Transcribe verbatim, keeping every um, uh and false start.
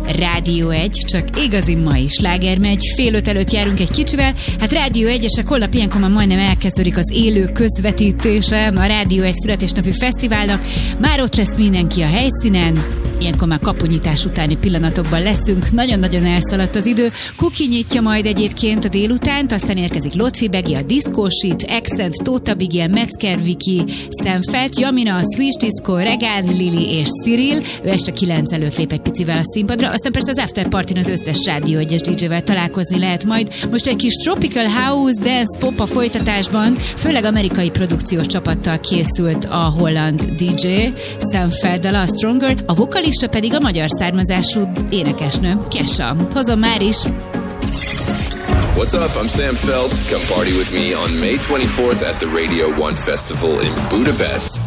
Rádió egy, csak igazi mai sláger megy, fél öt előtt járunk egy kicsivel, hát Rádió egyesek holnap ilyenkor már majdnem elkezdődik az élő közvetítése a Rádió egy születésnapi fesztiválnak, már ott lesz mindenki a helyszínen, ilyenkor már kapunyítás utáni pillanatokban leszünk, nagyon-nagyon elszaladt az idő, Kuki nyitja majd egyébként a délutánt, aztán érkezik Lotfi Begi, a Discoshit, Accent, Tóta Bigel, Metzger Viki, Szemfelt, Jamina, Swish Disco, Regán, Lili és Cyril, ő este kilenc előtt lép egy picivel a színpadra, aztán persze az After Partyn az összes Rádió egyes dé jével találkozni lehet majd. Most egy kis Tropical House, Dance, Pop a folytatásban, főleg amerikai produkciós csapattal készült a holland dé dzsé, Szemfelddel a Stronger, a vokalista pedig a magyar származású énekesnő, Kesha. Hozom már is! What's up? I'm Sam Feld. Come party with me on May twenty-fourth at the Radio One Festival in Budapest.